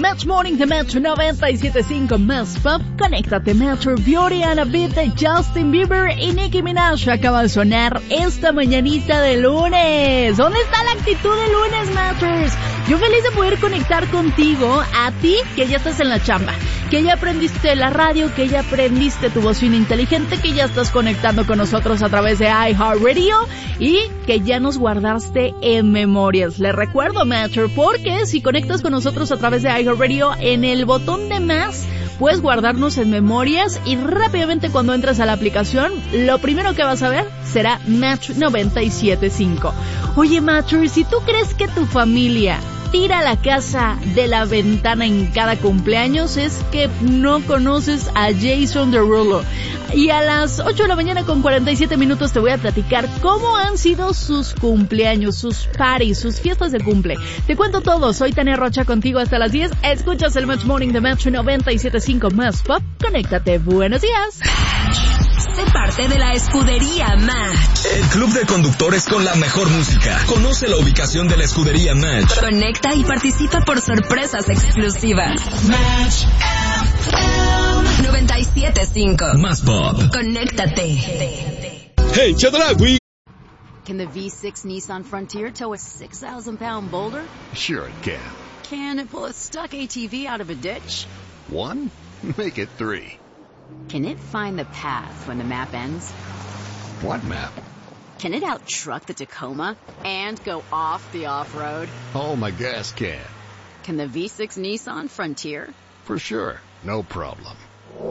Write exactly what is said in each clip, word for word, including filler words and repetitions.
Match Morning de Metro noventa y siete punto cinco más Pop. Conéctate, Metro. Beauty and a Beat de Justin Bieber y Nicki Minaj acaba de sonar esta mañanita de lunes. ¿Dónde está la actitud de lunes, Matters? Yo feliz de poder conectar contigo, a ti que ya estás en la chamba, que ya aprendiste la radio, que ya aprendiste tu bocina inteligente, que ya estás conectando con nosotros a través de iHeartRadio y que ya nos guardaste en memorias. Les recuerdo, Matter, porque si conectas con nosotros a través de iHeartRadio, en el botón de más puedes guardarnos en memorias y rápidamente cuando entres a la aplicación, lo primero que vas a ver será Match noventa y siete punto cinco. Oye, Matter, si tú crees que tu familia tira la casa de la ventana en cada cumpleaños, es que no conoces a Jason Derulo. Y a las ocho de la mañana con cuarenta y siete minutos te voy a platicar cómo han sido sus cumpleaños, sus parties, sus fiestas de cumple. Te cuento todo. Soy Tania Rocha contigo hasta las diez. Escuchas el Match Morning de Match noventa y siete punto cinco más Pop. Conéctate. Buenos días. Sé parte de la escudería Match. El club de conductores con la mejor música. Conoce la ubicación de la escudería Match. Conecta y participa por sorpresas exclusivas. Match noventa y siete punto cinco. Más Pop. Conéctate. Hey, Chedraui. Can the V six Nissan Frontier tow a six thousand pound boulder? Sure it can. Can it pull a stuck A T V out of a ditch? One? Make it three. Can it find the path when the map ends? What map? Can it out-truck the Tacoma and go off the off-road? Oh, my gas can. Can the V six Nissan Frontier? For sure. No problem.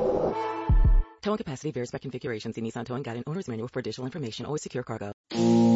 Towing capacity varies by configuration. See Nissan Towing Guide and Owner's Manual for additional information. Always secure cargo.